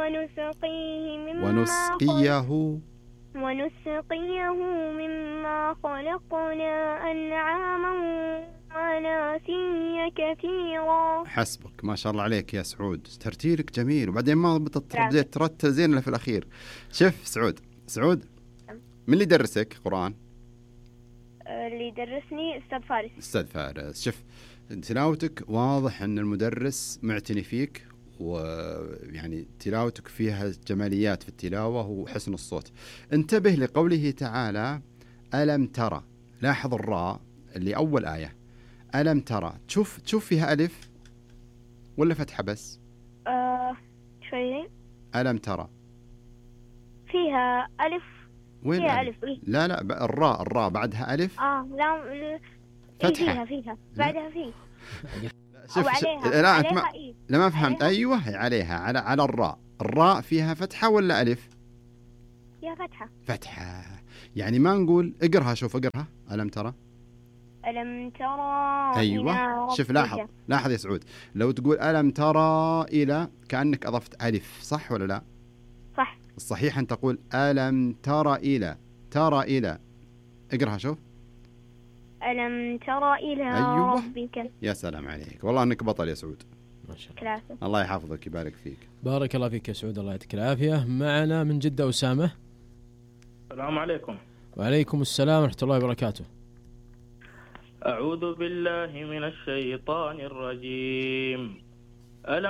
ونسقيه مما خلقنا أنعاما وناسيا كثيرا. حسبك، ما شاء الله عليك يا سعود، ترتيلك جميل، وبعدين ما بديت ترتل زين إلا في الأخير. شوف سعود من اللي يدرسك قرآن؟ اللي يدرسني أستاذ فارس. شوف تلاوتك واضح أن المدرس معتني فيك، ويعني تلاوتك فيها جماليات في التلاوة وحسن الصوت. انتبه لقوله تعالى ألم ترى، لاحظ الراء اللي أول آية، ألم ترى، تشوف فيها ألف ولا فتحة بس؟ شوي. ألم ترى فيها ألف. وين فيها ألف؟ ألف. لا الراء بعدها ألف. لا فتحة. فيها بعدها فيه. شوف عليها أنت لا ما فهمت. أيوة عليها، على الراء فيها فتحة ولا ألف؟ فيها فتحة. يعني ما نقول اقرها، شوف اقرها ألم ترى. ألم ترى. أيوة شوف لاحظ يا سعود، لو تقول ألم ترى إلى كأنك أضفت ألف، صح ولا لا؟ صح. الصحيح أن تقول ألم ترى إلى اقرها شوف. ألم ترى إلى أيوة. ربك. يا سلام عليك، والله أنك بطل يا سعود، ما شاء الله. الله يحفظك يبارك فيك. بارك الله فيك يا سعود، الله يعطيك العافية. معنا من جدة أسامة. السلام عليكم. وعليكم السلام ورحمة الله وبركاته. أعوذ بالله من الشيطان الرجيم. ألم